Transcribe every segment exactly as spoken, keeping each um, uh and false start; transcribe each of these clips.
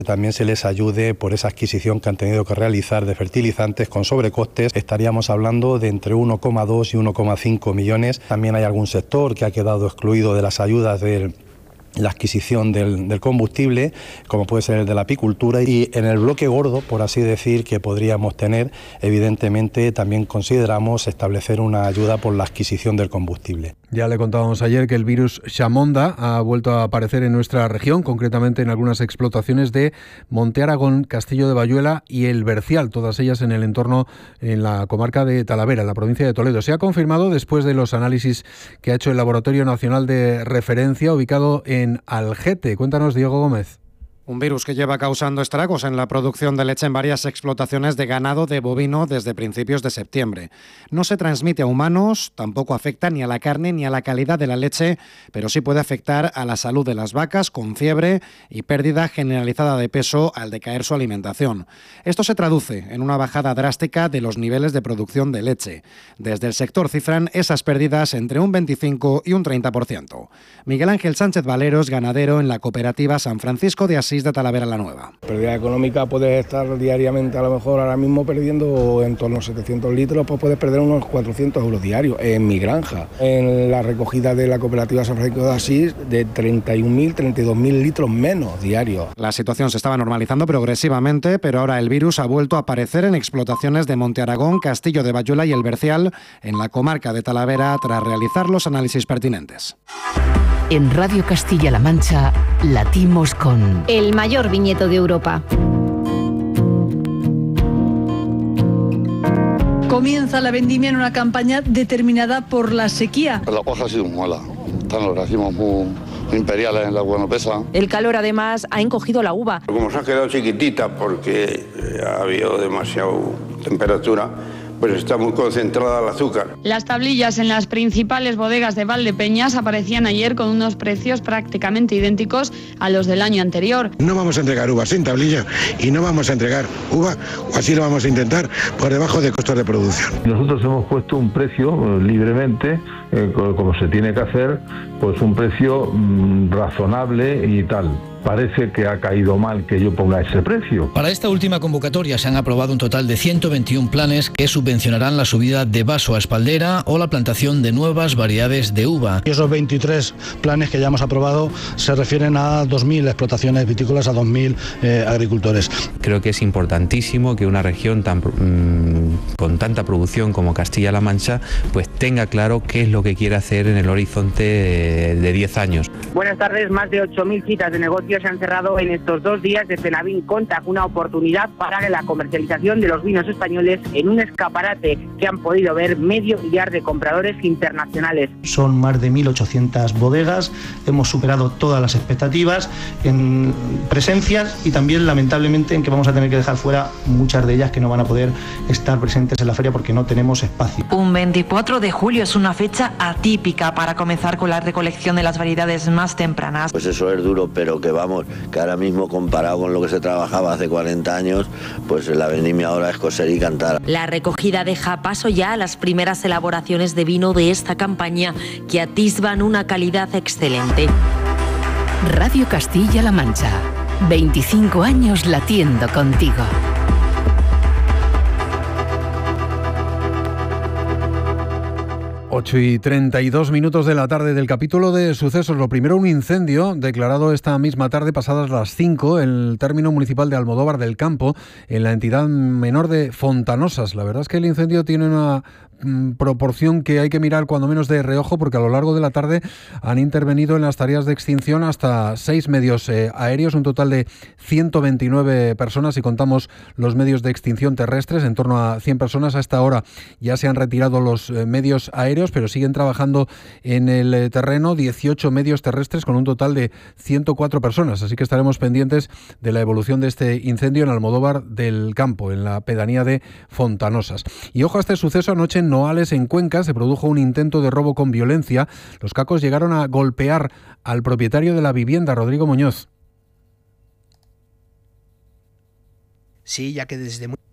También se les ayude por esa adquisición que han tenido que realizar de fertilizantes con sobrecostes. Estaríamos hablando de entre uno coma dos y uno coma cinco millones. También hay algún sector que ha quedado excluido de las ayudas del la adquisición del, del combustible, como puede ser el de la apicultura, y en el bloque gordo, por así decir, que podríamos tener, evidentemente también consideramos establecer una ayuda por la adquisición del combustible. Ya le contábamos ayer que el virus Chamonda ha vuelto a aparecer en nuestra región, concretamente en algunas explotaciones de Monte Aragón, Castillo de Bayuela y El Bercial, todas ellas en el entorno, en la comarca de Talavera, en la provincia de Toledo. Se ha confirmado después de los análisis que ha hecho el Laboratorio Nacional de Referencia, ubicado en en Algete. Cuéntanos, Diego Gómez. Un virus que lleva causando estragos en la producción de leche en varias explotaciones de ganado de bovino desde principios de septiembre. No se transmite a humanos, tampoco afecta ni a la carne ni a la calidad de la leche, pero sí puede afectar a la salud de las vacas con fiebre y pérdida generalizada de peso al decaer su alimentación. Esto se traduce en una bajada drástica de los niveles de producción de leche. Desde el sector cifran esas pérdidas entre un veinticinco y un treinta por ciento. Miguel Ángel Sánchez Valero es ganadero en la cooperativa San Francisco de Asís de Talavera la Nueva. Pérdida económica, puedes estar diariamente a lo mejor ahora mismo perdiendo en torno a setecientos litros, pues puedes perder unos cuatrocientos euros diarios en mi granja. En la recogida de la cooperativa San Francisco de Asís, de treinta y un mil, treinta y dos mil litros menos diarios. La situación se estaba normalizando progresivamente, pero ahora el virus ha vuelto a aparecer en explotaciones de Monte Aragón, Castillo de Bayuela y El Bercial, en la comarca de Talavera, tras realizar los análisis pertinentes. En Radio Castilla-La Mancha, latimos con el mayor viñedo de Europa. Comienza la vendimia en una campaña determinada por la sequía. La paja ha sido muy mala. Están los racimos muy imperiales en la Buenopesa. El calor, además, ha encogido la uva. Como se ha quedado chiquitita porque ha habido demasiada temperatura, pues está muy concentrada el azúcar. Las tablillas en las principales bodegas de Valdepeñas aparecían ayer con unos precios prácticamente idénticos a los del año anterior. No vamos a entregar uva sin tablilla y no vamos a entregar uva, o así lo vamos a intentar, por debajo de costos de producción. Nosotros hemos puesto un precio eh, libremente, eh, como se tiene que hacer, pues un precio mmm, razonable y tal. Parece que ha caído mal que yo ponga ese precio. Para esta última convocatoria se han aprobado un total de ciento veintiún planes que subvencionarán la subida de vaso a espaldera o la plantación de nuevas variedades de uva. Y esos veintitrés planes que ya hemos aprobado se refieren a dos mil explotaciones vitícolas, a dos mil eh, agricultores. Creo que es importantísimo que una región tan, mmm, con tanta producción como Castilla-La Mancha pues tenga claro qué es lo que quiere hacer en el horizonte de diez años. Buenas tardes. Más de ocho mil citas de negocio se han cerrado en estos dos días de Cenavín Contact, una oportunidad para la comercialización de los vinos españoles en un escaparate que han podido ver medio millar de compradores internacionales. Son más de mil ochocientas bodegas, hemos superado todas las expectativas en presencias y también lamentablemente en que vamos a tener que dejar fuera muchas de ellas que no van a poder estar presentes en la feria porque no tenemos espacio. Un veinticuatro de julio es una fecha atípica para comenzar con la recolección de las variedades más tempranas. Pues eso es duro, pero que vamos, que ahora mismo comparado con lo que se trabajaba hace cuarenta años, pues la vendimia ahora es coser y cantar. La recogida deja paso ya a las primeras elaboraciones de vino de esta campaña que atisban una calidad excelente. Radio Castilla-La Mancha, veinticinco años latiendo contigo. ocho y treinta y dos minutos de la tarde del capítulo de sucesos. Lo primero, un incendio declarado esta misma tarde, pasadas las cinco, en el término municipal de Almodóvar del Campo, en la entidad menor de Fontanosas. La verdad es que el incendio tiene una mm, proporción que hay que mirar cuando menos de reojo, porque a lo largo de la tarde han intervenido en las tareas de extinción hasta seis medios eh, aéreos, un total de ciento veintinueve personas, si contamos los medios de extinción terrestres, en torno a cien personas. A esta hora ya se han retirado los eh, medios aéreos, pero siguen trabajando en el terreno dieciocho medios terrestres con un total de ciento cuatro personas. Así que estaremos pendientes de la evolución de este incendio en Almodóvar del Campo, en la pedanía de Fontanosas. Y ojo a este suceso: anoche en Noales, en Cuenca, se produjo un intento de robo con violencia. Los cacos llegaron a golpear al propietario de la vivienda, Rodrigo Muñoz. Sí, ya que desde muy...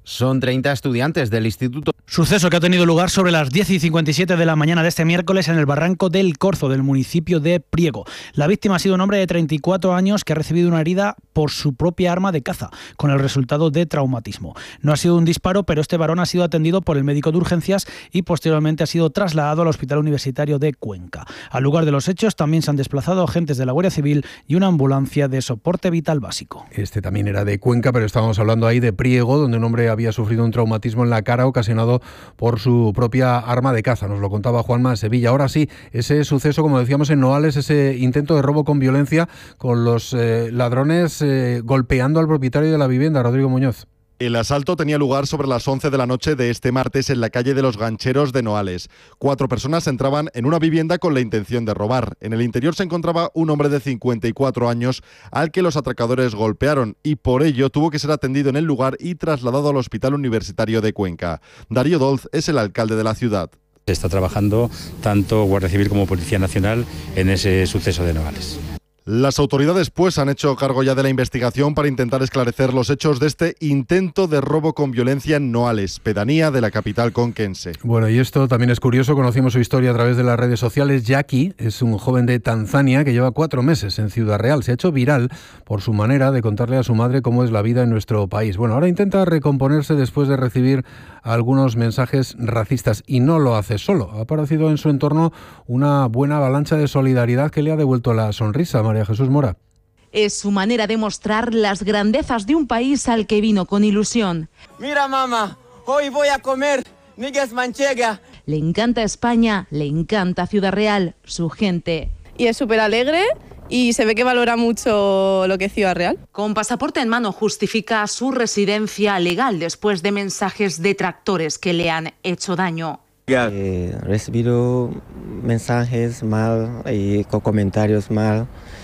Son treinta estudiantes del instituto. Suceso que ha tenido lugar sobre las diez y cincuenta y siete de la mañana de este miércoles en el barranco del Corzo, del municipio de Priego. La víctima ha sido un hombre de treinta y cuatro años que ha recibido una herida por su propia arma de caza, con el resultado de traumatismo. No ha sido un disparo, pero este varón ha sido atendido por el médico de urgencias y posteriormente ha sido trasladado al Hospital Universitario de Cuenca. Al lugar de los hechos también se han desplazado agentes de la Guardia Civil y una ambulancia de soporte vital básico. Este también era de Cuenca, pero estábamos hablando ahí de Priego, donde un hombre había sufrido un traumatismo en la cara ocasionado por su propia arma de caza. Nos lo contaba Juanma Sevilla. Ahora sí, ese suceso, como decíamos en Noales, ese intento de robo con violencia con los eh, ladrones eh, golpeando al propietario de la vivienda, Rodrigo Muñoz. El asalto tenía lugar sobre las once de la noche de este martes en la calle de los Gancheros de Noales. Cuatro personas entraban en una vivienda con la intención de robar. En el interior se encontraba un hombre de cincuenta y cuatro años al que los atracadores golpearon y por ello tuvo que ser atendido en el lugar y trasladado al Hospital Universitario de Cuenca. Darío Dolz es el alcalde de la ciudad. Está trabajando tanto Guardia Civil como Policía Nacional en ese suceso de Noales. Las autoridades pues han hecho cargo ya de la investigación para intentar esclarecer los hechos de este intento de robo con violencia en Noales, pedanía de la capital conquense. Bueno, y esto también es curioso, conocimos su historia a través de las redes sociales. Jackie es un joven de Tanzania que lleva cuatro meses en Ciudad Real. Se ha hecho viral por su manera de contarle a su madre cómo es la vida en nuestro país. Bueno, ahora intenta recomponerse después de recibir algunos mensajes racistas y no lo hace solo. Ha aparecido en su entorno una buena avalancha de solidaridad que le ha devuelto la sonrisa. María Jesús Mora. Es su manera de mostrar las grandezas de un país al que vino con ilusión. Mira, mamá, hoy voy a comer migas manchega. Le encanta España, le encanta Ciudad Real, su gente. Y es súper alegre y se ve que valora mucho lo que es Ciudad Real. Con pasaporte en mano justifica su residencia legal después de mensajes detractores que le han hecho daño. He recibido mensajes mal y con comentarios mal.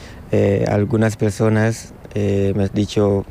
Eh, algunas personas eh, me han dicho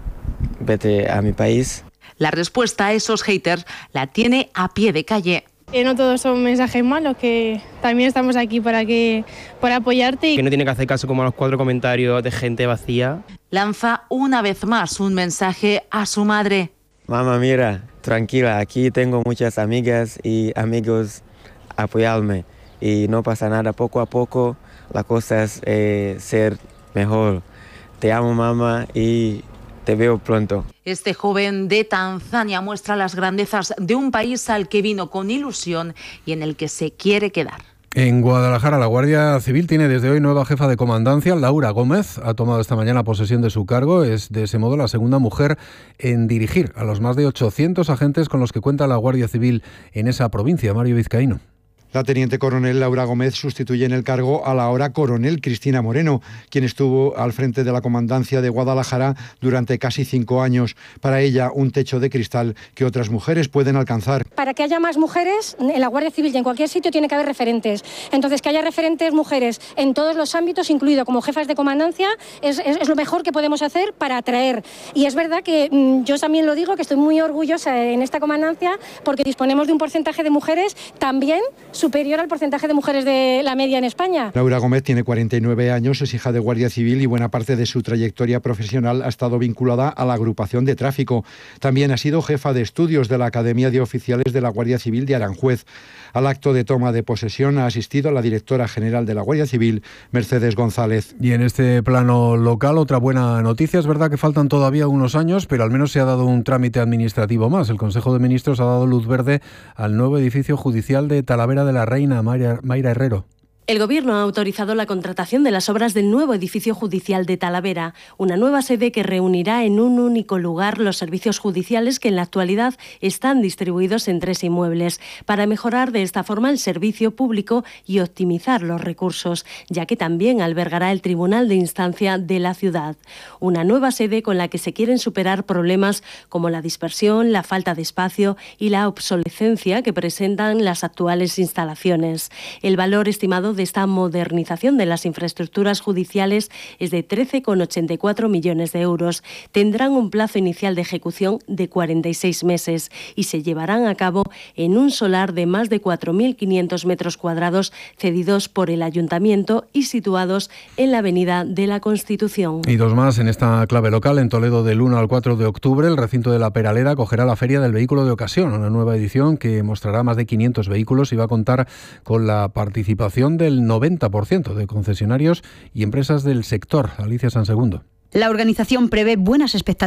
vete a mi país. La respuesta a esos haters la tiene a pie de calle. Eh, no todos son mensajes malos, que también estamos aquí para, que, para apoyarte. Que no tiene que hacer caso como a los cuatro comentarios de gente vacía. Lanza una vez más un mensaje a su madre. Mamá, mira, tranquila, aquí tengo muchas amigas y amigos apoyarme y no pasa nada, poco a poco la cosa es eh, ser mejor. Te amo, mamá, y te veo pronto. Este joven de Tanzania muestra las grandezas de un país al que vino con ilusión y en el que se quiere quedar. En Guadalajara, la Guardia Civil tiene desde hoy nueva jefa de comandancia. Laura Gómez ha tomado esta mañana posesión de su cargo. Es de ese modo la segunda mujer en dirigir a los más de ochocientos agentes con los que cuenta la Guardia Civil en esa provincia. Mario Vizcaíno. La teniente coronel Laura Gómez sustituye en el cargo a la ahora coronel Cristina Moreno, quien estuvo al frente de la comandancia de Guadalajara durante casi cinco años. Para ella, un techo de cristal que otras mujeres pueden alcanzar. Para que haya más mujeres, en la Guardia Civil y en cualquier sitio tiene que haber referentes. Entonces, que haya referentes mujeres en todos los ámbitos, incluido como jefas de comandancia, es, es, es lo mejor que podemos hacer para atraer. Y es verdad que mmm, yo también lo digo, que estoy muy orgullosa en esta comandancia porque disponemos de un porcentaje de mujeres también superior al porcentaje de mujeres de la media en España. Laura Gómez tiene cuarenta y nueve años, es hija de Guardia Civil y buena parte de su trayectoria profesional ha estado vinculada a la agrupación de tráfico. También ha sido jefa de estudios de la Academia de Oficiales de la Guardia Civil de Aranjuez. Al acto de toma de posesión ha asistido la directora general de la Guardia Civil, Mercedes González. Y en este plano local, otra buena noticia. Es verdad que faltan todavía unos años, pero al menos se ha dado un trámite administrativo más. El Consejo de Ministros ha dado luz verde al nuevo edificio judicial de Talavera de la Reina. Mayra, Mayra Herrero. El Gobierno ha autorizado la contratación de las obras del nuevo edificio judicial de Talavera, una nueva sede que reunirá en un único lugar los servicios judiciales que en la actualidad están distribuidos en tres inmuebles, para mejorar de esta forma el servicio público y optimizar los recursos, ya que también albergará el Tribunal de Instancia de la ciudad. Una nueva sede con la que se quieren superar problemas como la dispersión, la falta de espacio y la obsolescencia que presentan las actuales instalaciones. El valor estimado de esta modernización de las infraestructuras judiciales es de trece coma ochenta y cuatro millones de euros. Tendrán un plazo inicial de ejecución de cuarenta y seis meses y se llevarán a cabo en un solar de más de cuatro mil quinientos metros cuadrados cedidos por el Ayuntamiento y situados en la Avenida de la Constitución. Y dos más en esta clave local. En Toledo, del uno al cuatro de octubre, el recinto de La Peralera acogerá la Feria del Vehículo de Ocasión, una nueva edición que mostrará más de quinientos vehículos y va a contar con la participación del noventa por ciento de concesionarios y empresas del sector. Alicia Sansegundo. La organización prevé buenas expectativas